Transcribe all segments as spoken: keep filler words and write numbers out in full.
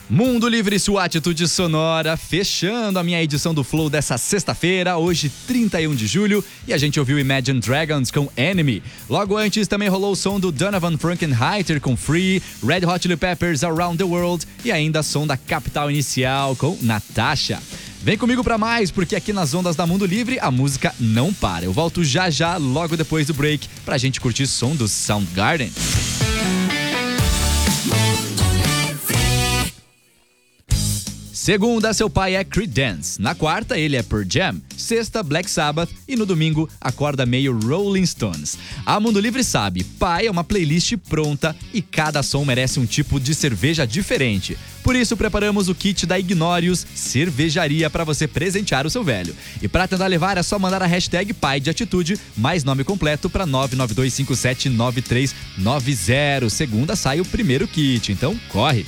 Mundo Livre, sua atitude sonora, fechando a minha edição do Flow dessa sexta-feira, hoje trinta e um de julho, e a gente ouviu Imagine Dragons com Enemy. Logo antes também rolou o som do Donovan Frankenheiter com Free, Red Hot Chili Peppers Around the World e ainda som da Capital Inicial com Natasha. Vem comigo pra mais, porque aqui nas ondas da Mundo Livre a música não para. Eu volto já já, logo depois do break, pra gente curtir som do Soundgarden. Segunda, seu pai é Creedence. Na quarta, ele é Pearl Jam. Sexta, Black Sabbath. E no domingo, acorda meio Rolling Stones. A Mundo Livre sabe, pai é uma playlist pronta e cada som merece um tipo de cerveja diferente. Por isso, preparamos o kit da Ignórios Cervejaria para você presentear o seu velho. E para tentar levar, é só mandar a hashtag pai de atitude, mais nome completo para nove nove dois cinco sete nove três nove zero. Segunda sai o primeiro kit, então corre!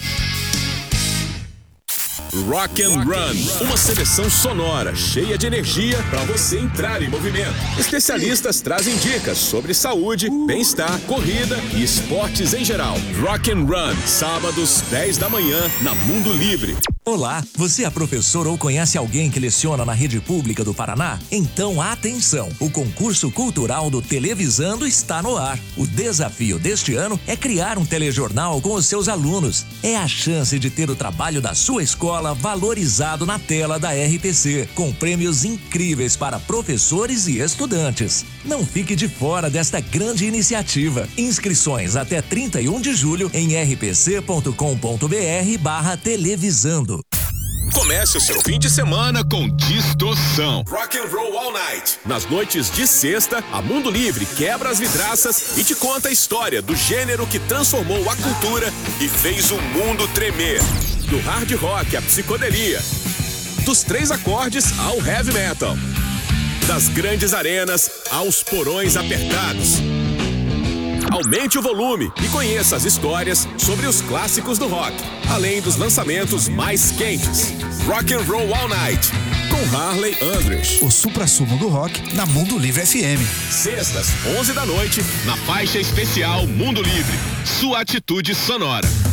Rock and Run, uma seleção sonora cheia de energia para você entrar em movimento. Especialistas trazem dicas sobre saúde, bem-estar, corrida e esportes em geral. Rock and Run, sábados, dez da manhã, na Mundo Livre. Olá, você é professor ou conhece alguém que leciona na rede pública do Paraná? Então atenção, o concurso cultural do Televisando está no ar. O desafio deste ano é criar um telejornal com os seus alunos. É a chance de ter o trabalho da sua escola valorizado na tela da R P C, com prêmios incríveis para professores e estudantes. Não fique de fora desta grande iniciativa. Inscrições até trinta e um de julho em r p c ponto com ponto b r barra televisando. Comece o seu fim de semana com distorção. Rock and Roll All Night. Nas noites de sexta, a Mundo Livre quebra as vidraças e te conta a história do gênero que transformou a cultura e fez o mundo tremer. Do hard rock à psicodelia, dos três acordes ao heavy metal, das grandes arenas aos porões apertados. Aumente o volume e conheça as histórias sobre os clássicos do rock, além dos lançamentos mais quentes. Rock and Roll All Night, com Harley Andress. O suprassumo do rock na Mundo Livre F M. Sextas, onze da noite, na faixa especial Mundo Livre. Sua atitude sonora.